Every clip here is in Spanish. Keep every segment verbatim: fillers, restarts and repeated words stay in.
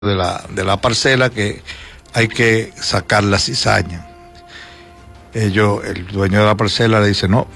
de la, de la parcela que hay que sacar la cizaña. Ellos, el dueño de la parcela le dice, no,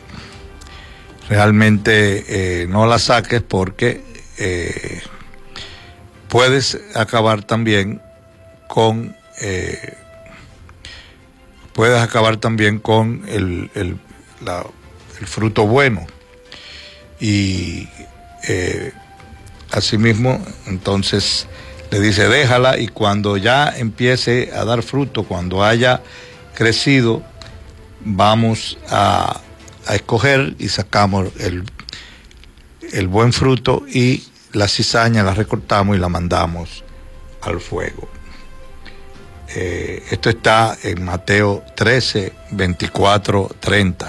realmente eh, no la saques porque eh, puedes acabar también con eh, puedes acabar también con el, el, la, el fruto bueno. Y eh, asimismo, entonces le dice, déjala, y cuando ya empiece a dar fruto, cuando haya crecido, vamos a, a escoger y sacamos el, el buen fruto, y la cizaña la recortamos y la mandamos al fuego. Eh, esto está en Mateo trece, veinticuatro, treinta.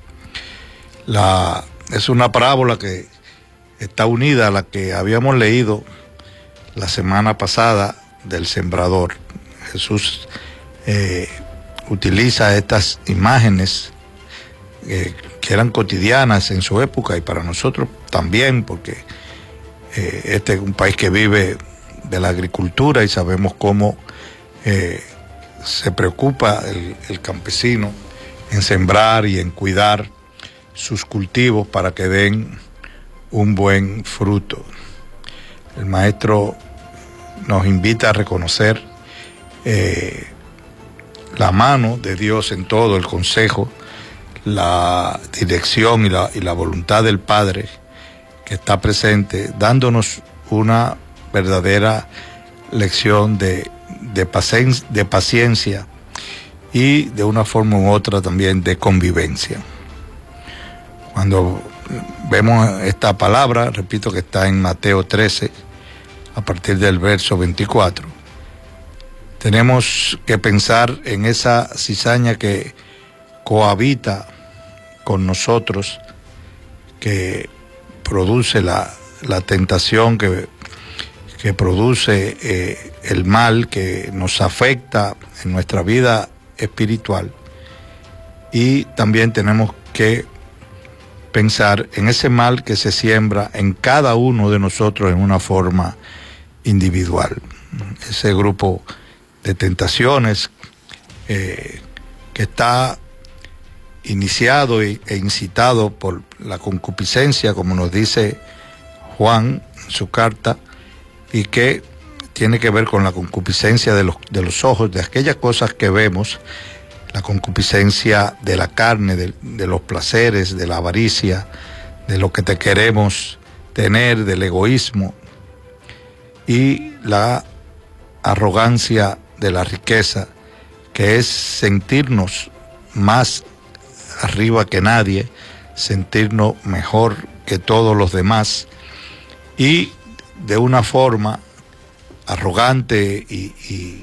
La, es una parábola que está unida a la que habíamos leído la semana pasada del sembrador. Jesús eh, utiliza estas imágenes eh, que eran cotidianas en su época y para nosotros también, porque eh, este es un país que vive de la agricultura y sabemos cómo eh, se preocupa el, el campesino en sembrar y en cuidar sus cultivos para que den un buen fruto. El maestro nos invita a reconocer eh, la mano de Dios en todo, el consejo, la dirección y la, y la voluntad del Padre que está presente, dándonos una verdadera lección de, de, paciencia, de paciencia y de una forma u otra también de convivencia. Cuando vemos esta palabra, repito que está en Mateo trece, a partir del verso veinticuatro, tenemos que pensar en esa cizaña que cohabita con nosotros, que produce la, la tentación, que, que produce eh, el mal, que nos afecta en nuestra vida espiritual. Y también tenemos que pensar en ese mal que se siembra en cada uno de nosotros en una forma individual. Ese grupo de tentaciones eh, que está iniciado e incitado por la concupiscencia, como nos dice Juan en su carta, y que tiene que ver con la concupiscencia de los, de los ojos, de aquellas cosas que vemos, la concupiscencia de la carne, de, de los placeres, de la avaricia, de lo que te queremos tener, del egoísmo, y la arrogancia de la riqueza, que es sentirnos más arriba que nadie, sentirnos mejor que todos los demás, y de una forma arrogante y, y,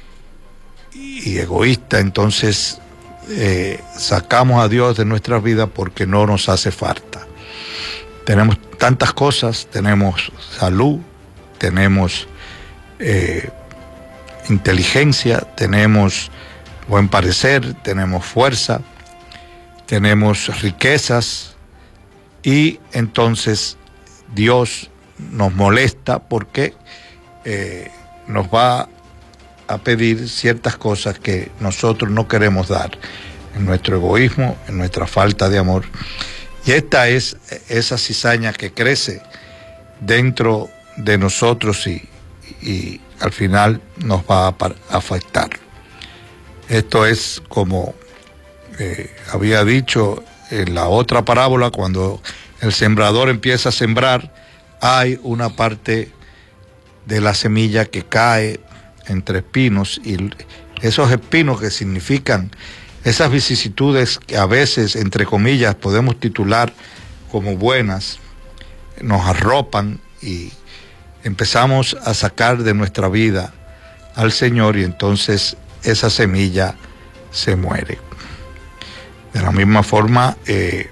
y egoísta, entonces eh, sacamos a Dios de nuestra vida porque no nos hace falta. Tenemos tantas cosas, tenemos salud, tenemos eh, inteligencia, tenemos buen parecer, tenemos fuerza, tenemos riquezas, y entonces Dios nos molesta porque eh, nos va a pedir ciertas cosas que nosotros no queremos dar, en nuestro egoísmo, en nuestra falta de amor. Y esta es esa cizaña que crece dentro de nosotros y, y al final nos va a afectar. Esto es como eh, había dicho en la otra parábola, cuando el sembrador empieza a sembrar, hay una parte de la semilla que cae entre espinos, y esos espinos, que significan esas vicisitudes que a veces, entre comillas, podemos titular como buenas, nos arropan y empezamos a sacar de nuestra vida al Señor, y entonces esa semilla se muere. De la misma forma, eh,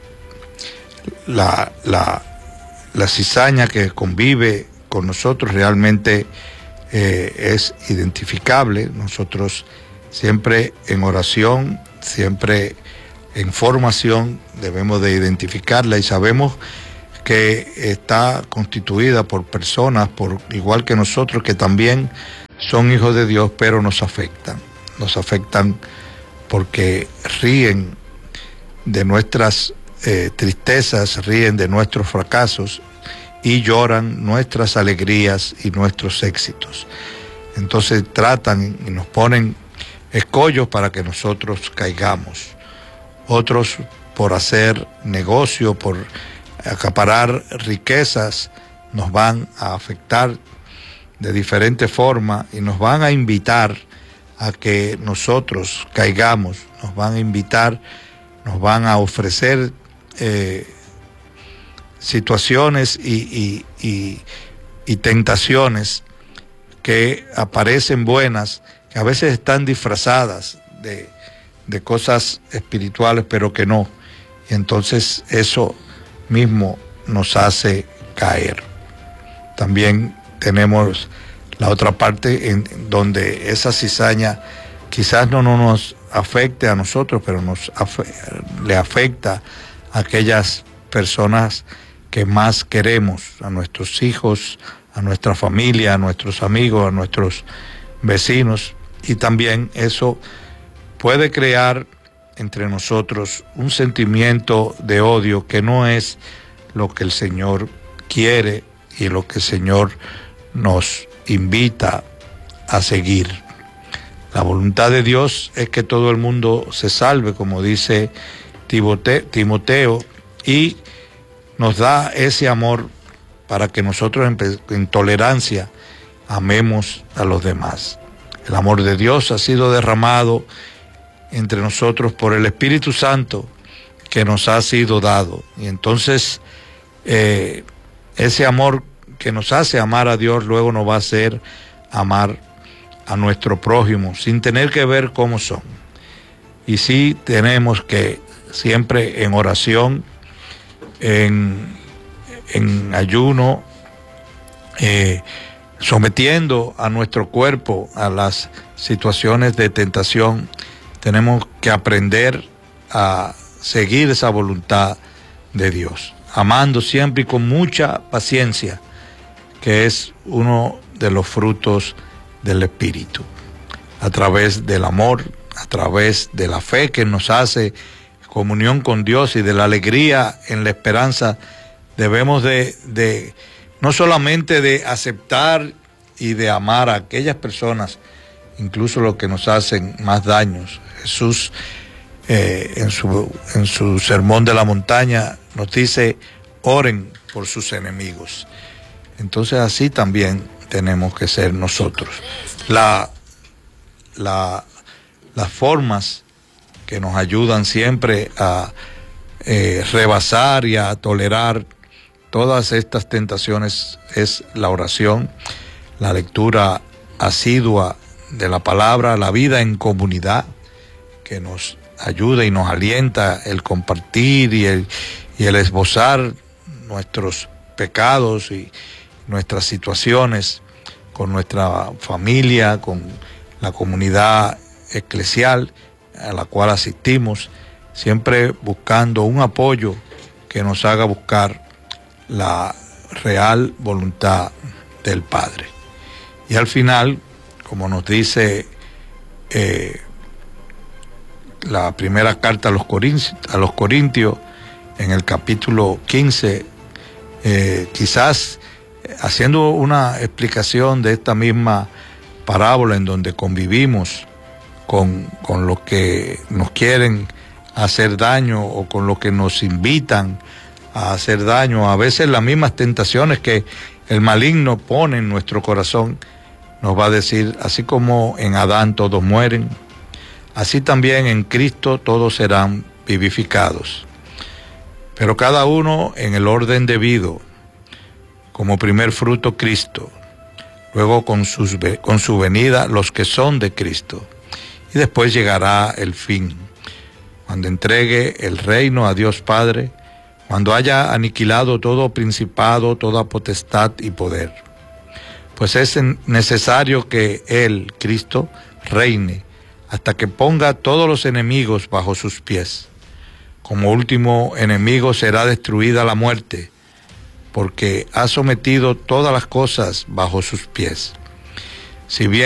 la, la, la cizaña que convive con nosotros realmente eh, es identificable. Nosotros siempre en oración, siempre en formación, debemos de identificarla, y sabemos que está constituida por personas, por igual que nosotros, que también son hijos de Dios, pero nos afectan. Nos afectan porque ríen de nuestras eh, tristezas, ríen de nuestros fracasos y lloran nuestras alegrías y nuestros éxitos. Entonces tratan y nos ponen escollos para que nosotros caigamos. Otros, por hacer negocio, por acaparar riquezas, nos van a afectar de diferente forma y nos van a invitar a que nosotros caigamos, nos van a invitar, nos van a ofrecer eh, situaciones y, y, y, y tentaciones que aparecen buenas, que a veces están disfrazadas de, de cosas espirituales, pero que no. Y entonces eso mismo nos hace caer. También tenemos la otra parte en donde esa cizaña quizás no, no nos afecte a nosotros, pero nos afe le afecta a aquellas personas que más queremos, a nuestros hijos, a nuestra familia, a nuestros amigos, a nuestros vecinos, y también eso puede crear entre nosotros un sentimiento de odio que no es lo que el Señor quiere y lo que el Señor nos invita a seguir. La voluntad de Dios es que todo el mundo se salve, como dice Timoteo, y nos da ese amor para que nosotros en, en tolerancia amemos a los demás. El amor de Dios ha sido derramado entre nosotros por el Espíritu Santo que nos ha sido dado. Y entonces eh, ese amor que nos hace amar a Dios luego nos va a hacer amar a nuestro prójimo sin tener que ver cómo son. Y sí tenemos que siempre en oración, en, en ayuno, eh, sometiendo a nuestro cuerpo a las situaciones de tentación, tenemos que aprender a seguir esa voluntad de Dios, amando siempre y con mucha paciencia, que es uno de los frutos del Espíritu. A través del amor, a través de la fe que nos hace comunión con Dios y de la alegría en la esperanza, debemos de, de no solamente de aceptar y de amar a aquellas personas, incluso los que nos hacen más daños. Jesús eh, en, su, en su sermón de la montaña nos dice: oren por sus enemigos. Entonces así también tenemos que ser nosotros. La, la, las formas que nos ayudan siempre a eh, rebasar y a tolerar todas estas tentaciones es la oración, la lectura asidua de la palabra, la vida en comunidad, que nos ayuda y nos alienta el compartir y el, y el esbozar nuestros pecados y nuestras situaciones con nuestra familia, con la comunidad eclesial a la cual asistimos, siempre buscando un apoyo que nos haga buscar la real voluntad del Padre. Y al final, como nos dice eh, la primera carta a los Corintios, a los Corintios en el capítulo quince, eh, quizás haciendo una explicación de esta misma parábola en donde convivimos con, con los que nos quieren hacer daño o con los que nos invitan a hacer daño, a veces las mismas tentaciones que el maligno pone en nuestro corazón, nos va a decir: así como en Adán todos mueren, así también en Cristo todos serán vivificados, pero cada uno en el orden debido. Como primer fruto Cristo, luego con, sus, con su venida los que son de Cristo, y después llegará el fin, cuando entregue el reino a Dios Padre, cuando haya aniquilado todo principado, toda potestad y poder. Pues es necesario que Él, Cristo, reine hasta que ponga todos los enemigos bajo sus pies. Como último enemigo será destruida la muerte, porque ha sometido todas las cosas bajo sus pies. Si bien